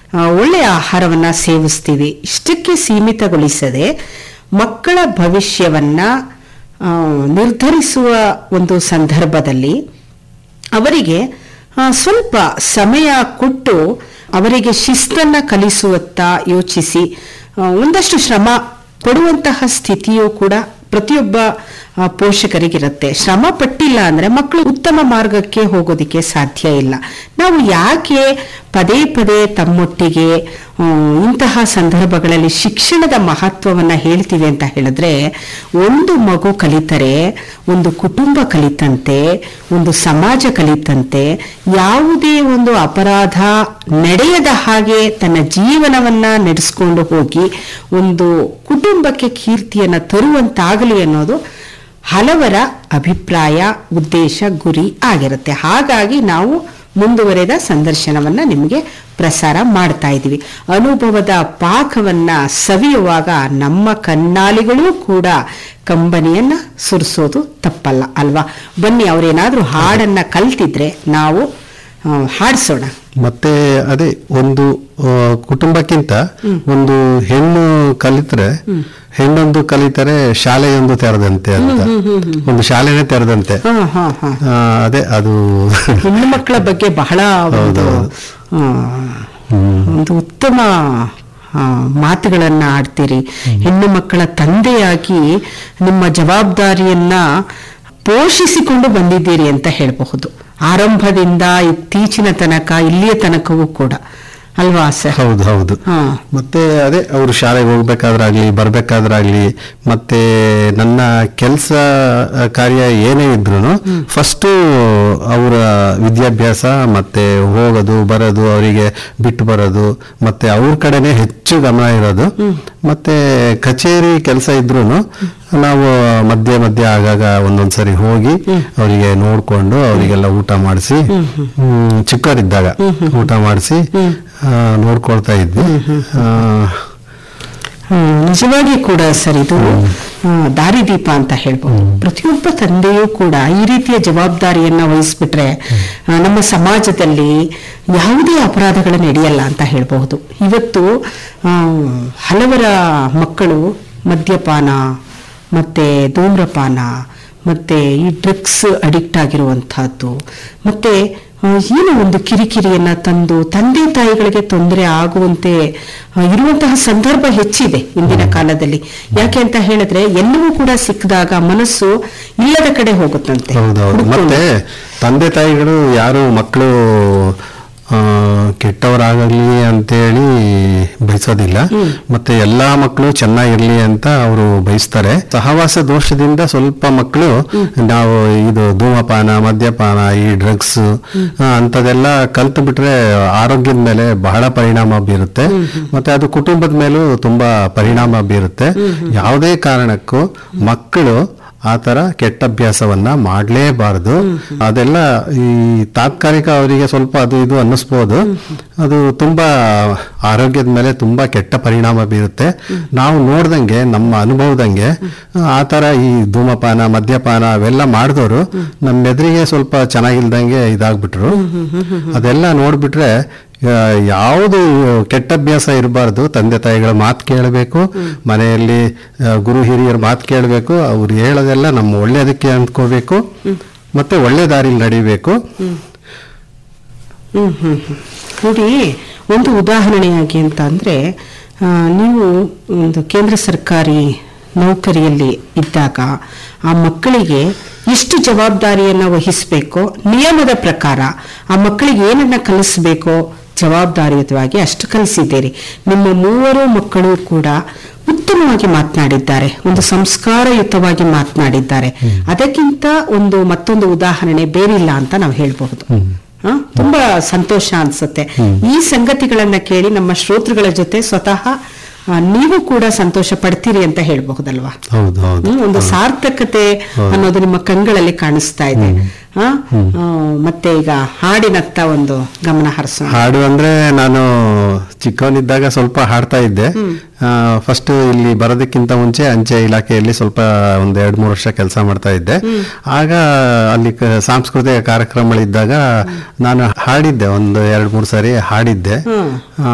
ಒಳ್ಳೆಯ ಆಹಾರವನ್ನ ಸೇವಿಸ್ತೀವಿ, ಇಷ್ಟಕ್ಕೆ ಸೀಮಿತಗೊಳಿಸದೆ ಮಕ್ಕಳ ಭವಿಷ್ಯವನ್ನ ನಿರ್ಧರಿಸುವ ಒಂದು ಸಂದರ್ಭದಲ್ಲಿ ಅವರಿಗೆ ಸ್ವಲ್ಪ ಸಮಯ ಕೊಟ್ಟು ಅವರಿಗೆ ಶಿಸ್ತನ್ನ ಕಲಿಸುವತ್ತ ಯೋಚಿಸಿ ಒಂದಷ್ಟು ಶ್ರಮ ಕೊಡುವಂತಹ ಸ್ಥಿತಿಯೂ ಕೂಡ ಪ್ರತಿಯೊಬ್ಬ ಪೋಷಕರಿಗಿರುತ್ತೆ. ಶ್ರಮ ಪಟ್ಟಿಲ್ಲ ಅಂದ್ರೆ ಮಕ್ಕಳು ಉತ್ತಮ ಮಾರ್ಗಕ್ಕೆ ಹೋಗೋದಿಕ್ಕೆ ಸಾಧ್ಯ ಇಲ್ಲ. ನಾವು ಯಾಕೆ ಪದೇ ಪದೇ ತಮ್ಮೊಟ್ಟಿಗೆ ಇಂತಹ ಸಂದರ್ಭಗಳಲ್ಲಿ ಶಿಕ್ಷಣದ ಮಹತ್ವವನ್ನ ಹೇಳ್ತೀವಿ ಅಂತ ಹೇಳಿದ್ರೆ, ಒಂದು ಮಗು ಕಲಿತರೆ ಒಂದು ಕುಟುಂಬ ಕಲಿತಂತೆ, ಒಂದು ಸಮಾಜ ಕಲಿತಂತೆ. ಯಾವುದೇ ಒಂದು ಅಪರಾಧ ನಡೆಯದ ಹಾಗೆ ತನ್ನ ಜೀವನವನ್ನ ನಡೆಸ್ಕೊಂಡು ಹೋಗಿ ಒಂದು ಕುಟುಂಬಕ್ಕೆ ಕೀರ್ತಿಯನ್ನ ತರುವಂತಾಗಲಿ ಅನ್ನೋದು ಹಲವರ ಅಭಿಪ್ರಾಯ, ಉದ್ದೇಶ, ಗುರಿ ಆಗಿರುತ್ತೆ. ಹಾಗಾಗಿ ನಾವು ಮುಂದುವರೆದ ಸಂದರ್ಶನವನ್ನ ನಿಮಗೆ ಪ್ರಸಾರ ಮಾಡ್ತಾ ಇದ್ದೀವಿ. ಅನುಭವದ ಪಾಕವನ್ನ ಸವಿಯುವಾಗ ನಮ್ಮ ಕಣ್ಣಾಲಿಗಳೂ ಕೂಡ ಕಂಬನಿಯನ್ನ ಸುರಿಸೋದು ತಪ್ಪಲ್ಲ ಅಲ್ವಾ? ಬನ್ನಿ, ಅವರೇನಾದ್ರೂ ಹಾಡನ್ನ ಕಲ್ತಿದ್ರೆ ನಾವು ಹಾಡಿಸೋಣ. ಮತ್ತೆ ಅದೇ ಒಂದು ಕುಟುಂಬಕ್ಕಿಂತ ಒಂದು ಹೆಣ್ಣು ಕಲಿತರೆ, ಹೆಣ್ಣೊಂದು ಕಲಿತರೆ ಶಾಲೆಯೊಂದು ತೆರೆದಂತೆ ಅಂತ, ಒಂದು ಶಾಲೆನೇ ತೆರೆದಂತೆ. ಅದೇ ಅದು ಹೆಣ್ಣು ಮಕ್ಕಳ ಬಗ್ಗೆ ಬಹಳ ಒಂದು ಉತ್ತಮ ಮಾತುಗಳನ್ನ ಆಡ್ತೀರಿ. ಹೆಣ್ಣು ಮಕ್ಕಳ ತಂದೆಯಾಗಿ ನಿಮ್ಮ ಜವಾಬ್ದಾರಿಯನ್ನ ಪೋಷಿಸಿಕೊಂಡು ಬಂದಿದ್ದೀರಿ ಅಂತ ಹೇಳಬಹುದು. ಆರಂಭದಿಂದ ಇತ್ತೀಚಿನ ತನಕ, ಇಲ್ಲಿಯ ತನಕವೂ ಕೂಡ ಅಲ್ವಾ ಸರ್? ಹೌದು ಹೌದು. ಮತ್ತೆ ಅದೇ ಅವರು ಶಾಲೆಗೆ ಹೋಗ್ಬೇಕಾದ್ರಾಗ್ಲಿ, ಬರ್ಬೇಕಾದ್ರಾಗ್ಲಿ, ಮತ್ತೆ ನನ್ನ ಕೆಲಸ ಕಾರ್ಯ ಏನೇ ಇದ್ರು ಫಸ್ಟ್ ಅವರ ವಿದ್ಯಾಭ್ಯಾಸ ಮತ್ತೆ ಹೋಗೋದು ಬರೋದು, ಅವರಿಗೆ ಬಿಟ್ಟು ಬರೋದು, ಮತ್ತೆ ಅವ್ರ ಕಡೆನೆ ಹೆಚ್ಚು ಗಮನ ಇರೋದು. ಮತ್ತೆ ಕಚೇರಿ ಕೆಲಸ ಇದ್ರು ನಾವು ಮಧ್ಯೆ ಮಧ್ಯೆ ಆಗಾಗ ಒಂದೊಂದ್ಸರಿ ಹೋಗಿ ಅವರಿಗೆ ನೋಡ್ಕೊಂಡು ಅವರಿಗೆಲ್ಲ ಊಟ ಮಾಡಿಸಿ, ಚಿಕ್ಕವರಿದ್ದಾಗ ಊಟ ಮಾಡಿಸಿ ನೋಡ್ಕೊಳ್ತಾ ಇದ್ವಿ. ನಿಜವಾಗಿ ಕೂಡ ಸರ್, ಇದು ದಾರಿದೀಪ ಅಂತ ಹೇಳ್ಬೋದು. ಪ್ರತಿಯೊಬ್ಬ ತಂದೆಯೂ ಕೂಡ ಈ ರೀತಿಯ ಜವಾಬ್ದಾರಿಯನ್ನ ವಹಿಸ್ಬಿಟ್ರೆ ನಮ್ಮ ಸಮಾಜದಲ್ಲಿ ಯಾವುದೇ ಅಪರಾಧಗಳು ನಡೆಯಲ್ಲ ಅಂತ ಹೇಳ್ಬಹುದು. ಇವತ್ತು ಹಲವರ ಮಕ್ಕಳು ಮದ್ಯಪಾನ ಮತ್ತೆ ಧೂಮ್ರಪಾನ ಮತ್ತೆ ಈ ಡ್ರಗ್ಸ್ ಅಡಿಕ್ಟ್ ಆಗಿರುವಂತಹದ್ದು, ಮತ್ತೆ ಏನೋ ಒಂದು ಕಿರಿಕಿರಿಯನ್ನ ತಂದು ತಂದೆ ತಾಯಿಗಳಿಗೆ ತೊಂದರೆ ಆಗುವಂತೆ ಇರುವಂತಹ ಸಂದರ್ಭ ಹೆಚ್ಚಿದೆ ಇಂದಿನ ಕಾಲದಲ್ಲಿ. ಯಾಕೆ ಅಂತ ಹೇಳಿದ್ರೆ ಎಲ್ಲವೂ ಕೂಡ ಸಿಕ್ಕಿದಾಗ ಮನಸ್ಸು ಇಲ್ಲದ ಕಡೆ ಹೋಗುತ್ತಂತೆ. ಮತ್ತೆ ತಂದೆ ತಾಯಿಗಳು ಯಾರು ಮಕ್ಕಳು ಕೆಟ್ಟವರಾಗಲಿ ಅಂತೇಳಿ ಬಯಸೋದಿಲ್ಲ, ಮತ್ತೆ ಎಲ್ಲಾ ಮಕ್ಕಳು ಚೆನ್ನಾಗಿರ್ಲಿ ಅಂತ ಅವರು ಬಯಸ್ತಾರೆ. ಸಹವಾಸ ದೋಷದಿಂದ ಸ್ವಲ್ಪ ಮಕ್ಕಳು ನಾವು ಇದು ಧೂಮಪಾನ, ಮದ್ಯಪಾನ, ಈ ಡ್ರಗ್ಸ್ ಅಂತದೆಲ್ಲ ಕಲ್ತು ಬಿಟ್ರೆ ಆರೋಗ್ಯದ ಮೇಲೆ ಬಹಳ ಪರಿಣಾಮ ಬೀರುತ್ತೆ. ಮತ್ತೆ ಅದು ಕುಟುಂಬದ ಮೇಲೂ ತುಂಬಾ ಪರಿಣಾಮ ಬೀರುತ್ತೆ. ಯಾವುದೇ ಕಾರಣಕ್ಕೂ ಮಕ್ಕಳು ಆ ತರ ಕೆಟ್ಟ ಅಭ್ಯಾಸವನ್ನ ಮಾಡಲೇಬಾರದು. ಅದೆಲ್ಲ ಈ ತಾತ್ಕಾಲಿಕ ಅವರಿಗೆ ಸ್ವಲ್ಪ ಅದು ಇದು ಅನ್ನಿಸ್ಬೋದು, ಅದು ತುಂಬಾ ಆರೋಗ್ಯದ ಮೇಲೆ ತುಂಬಾ ಕೆಟ್ಟ ಪರಿಣಾಮ ಬೀರುತ್ತೆ. ನಾವು ನೋಡ್ದಂಗೆ, ನಮ್ಮ ಅನುಭವದಂಗೆ ಆ ತರ ಈ ಧೂಮಪಾನ, ಮದ್ಯಪಾನ ಅವೆಲ್ಲ ಮಾಡಿದವರು ನಮ್ಮ ಎದುರಿಗೆ ಸ್ವಲ್ಪ ಚೆನ್ನಾಗಿಲ್ದಂಗೆ ಇದಾಗ್ಬಿಟ್ರು. ಅದೆಲ್ಲ ನೋಡ್ಬಿಟ್ರೆ ಯಾವುದು ಕೆಟ್ಟ ಅಭ್ಯಾಸ ಇರಬಾರ್ದು. ತಂದೆ ತಾಯಿಗಳ ಮಾತು ಕೇಳಬೇಕು, ಮನೆಯಲ್ಲಿ ಗುರು ಹಿರಿಯರ ಮಾತು ಕೇಳಬೇಕು, ಅವ್ರು ಹೇಳೋದೆಲ್ಲ ನಮ್ಮ ಒಳ್ಳೇದಕ್ಕೆ ಅಂದ್ಕೋಬೇಕು, ಮತ್ತೆ ಒಳ್ಳೆ ದಾರಿಲಿ ನಡಿಬೇಕು. ನೋಡಿ, ಒಂದು ಉದಾಹರಣೆಯಾಗಿ ಅಂತ ಅಂದ್ರೆ, ನೀವು ಒಂದು ಕೇಂದ್ರ ಸರ್ಕಾರಿ ನೌಕರಿಯಲ್ಲಿ ಇದ್ದಾಗ ಆ ಮಕ್ಕಳಿಗೆ ಎಷ್ಟು ಜವಾಬ್ದಾರಿಯನ್ನ ವಹಿಸಬೇಕೋ, ನಿಯಮದ ಪ್ರಕಾರ ಆ ಮಕ್ಕಳಿಗೆ ಏನನ್ನ ಕಲಿಸ್ಬೇಕೋ ಜವಾಬ್ದಾರಿಯುತವಾಗಿ ಅಷ್ಟು ಕಲಿಸಿದ್ದೀರಿ. ನಿಮ್ಮ ಮೂವರು ಮಕ್ಕಳು ಕೂಡ ಉತ್ತಮವಾಗಿ ಮಾತನಾಡಿದ್ದಾರೆ, ಒಂದು ಸಂಸ್ಕಾರಯುತವಾಗಿ ಮಾತನಾಡಿದ್ದಾರೆ. ಅದಕ್ಕಿಂತ ಮತ್ತೊಂದು ಉದಾಹರಣೆ ಬೇರಿಲ್ಲ ಅಂತ ನಾವು ಹೇಳ್ಬಹುದು. ತುಂಬಾ ಸಂತೋಷ ಅನ್ಸುತ್ತೆ. ಈ ಸಂಗತಿಗಳನ್ನ ಕೇಳಿ ನಮ್ಮ ಶ್ರೋತೃಗಳ ಜೊತೆ ಸ್ವತಃ ನೀವು ಕೂಡ ಸಂತೋಷ ಪಡ್ತೀರಿ ಅಂತ ಹೇಳ್ಬಹುದಲ್ವಾ? ಒಂದು ಸಾರ್ಥಕತೆ ಅನ್ನೋದು ನಿಮ್ಮ ಕಂಗಳಲ್ಲಿ ಕಾಣಿಸ್ತಾ ಇದೆ. ಮತ್ತೆ ಈಗ ಹಾಡಿನತ್ತ ಒಂದು ಗಮನ ಹರಿಸೋಣ. ಹಾಡು ಅಂದ್ರೆ ನಾನು ಚಿಕ್ಕವನಿದ್ದಾಗ ಸ್ವಲ್ಪ ಹಾಡ್ತಾ ಇದ್ದೆ. ಫಸ್ಟ್ ಇಲ್ಲಿ ಬರೋದಕ್ಕಿಂತ ಮುಂಚೆ ಅಂಚೆ ಇಲಾಖೆಯಲ್ಲಿ ಸ್ವಲ್ಪ ಒಂದ್ 2-3 ವರ್ಷ ಕೆಲಸ ಮಾಡ್ತಾ ಇದ್ದೆ. ಆಗ ಅಲ್ಲಿ ಸಾಂಸ್ಕೃತಿಕ ಕಾರ್ಯಕ್ರಮಗಳಿದ್ದಾಗ ನಾನು ಹಾಡಿದ್ದೆ, ಒಂದು 2-3 ಸಾರಿ ಹಾಡಿದ್ದೆ.